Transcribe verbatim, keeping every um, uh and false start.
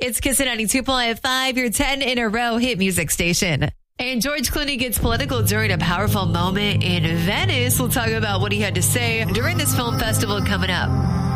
It's Kiss ninety-two point five, your ten in a row hit music station. And George Clooney gets political during a powerful moment in Venice. We'll talk about what he had to say during this film festival coming up.